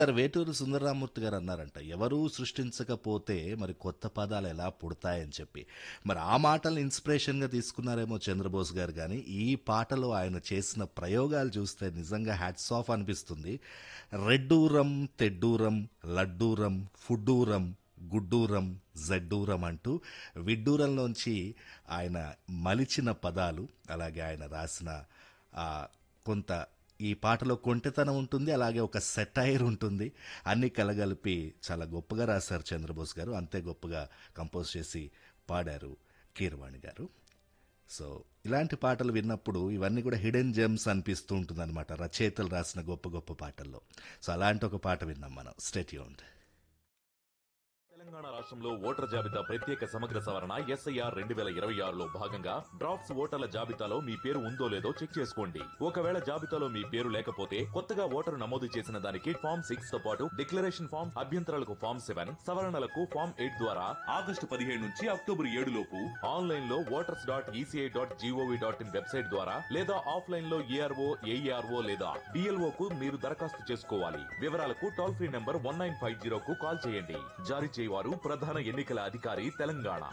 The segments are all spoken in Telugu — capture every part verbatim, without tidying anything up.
సార్ వేటూరి సుందరరామూర్తి గారు అన్నారంట ఎవరూ సృష్టించకపోతే మరి కొత్త పదాలు ఎలా పుడతాయని చెప్పి. మరి ఆ మాటలు ఇన్స్పిరేషన్గా తీసుకున్నారేమో చంద్రబోస్ గారు, కానీ ఈ పాటలో ఆయన చేసిన ప్రయోగాలు చూస్తే నిజంగా హ్యాట్స్ ఆఫ్ అనిపిస్తుంది. రెడ్డూరం, తెడ్డూరం, లడ్డూరం, ఫుడ్డూరం, గుడ్డూరం, జడ్డూరం అంటూ విడ్డూరంలోంచి ఆయన మలిచిన పదాలు, అలాగే ఆయన రాసిన ఆ, కొంత ఈ పాటలో కొంటెతనం ఉంటుంది, అలాగే ఒక సెటైర్ ఉంటుంది. అన్ని కలగలిపి చాలా గొప్పగా రాశారు చంద్రబోస్ గారు. అంతే గొప్పగా కంపోజ్ చేసి పాడారు కీరవాణి గారు. సో ఇలాంటి పాటలు విన్నప్పుడు ఇవన్నీ కూడా హిడెన్ జెమ్స్ అనిపిస్తూ ఉంటుంది అనమాట, రచయితలు రాసిన గొప్ప గొప్ప పాటల్లో. సో అలాంటి ఒక పాట విన్నాం మనం. Stay tuned. తెలంగాణ రాష్ట్రంలో ఓటర్ జాబితా ప్రత్యేక సమగ్ర సవరణ ఎస్ఐఆర్ రెండు వేల ఇరవై ఆరులో భాగంగా డ్రాఫ్ట్స్ ఓటర్ల జాబితాలో మీ పేరు ఉందో లేదో చెక్ చేసుకోండి. ఒకవేళ జాబితాలో మీ పేరు లేకపోతే కొత్తగా ఓటరు నమోదు చేసిన దానికి ఫామ్ సిక్స్ తో పాటు డిక్లరేషన్ ఫామ్, అభ్యంతరాలకు ఫామ్ సెవెన్, సవరణలకు ఫామ్ ఎయిట్ ద్వారా ఆగస్టు పదిహేడు నుంచి అక్టోబర్ ఏడు లోపు ఆన్లైన్ లో voters dot ECI dot GOV dot in website ద్వారా లేదా ఆఫ్లైన్ లో ఏఆర్ఓ ఏఈఆర్ఓ లేదా డిఎల్ఓ కు మీరు దరఖాస్తు చేసుకోవాలి. వివరాలకు toll free number one nine five zero కు కాల్ చేయండి. జారీ చేయవారు ప్రధాన ఎన్నికల అధికారి తెలంగాణ.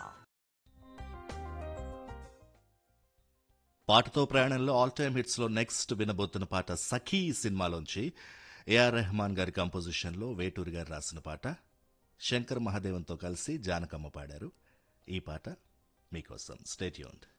పాటతో ప్రయాణంలో ఆల్ టైమ్ హిట్స్ లో నెక్స్ట్ వినబోతున్న పాట సఖీ సినిమాలోంచి ఏఆర్ రెహమాన్ గారి కంపోజిషన్లో వేటూరి గారు రాసిన పాట. శంకర్ మహాదేవన్తో కలిసి జానకమ్మ పాడారు. ఈ పాట మీకోసం. Stay tuned.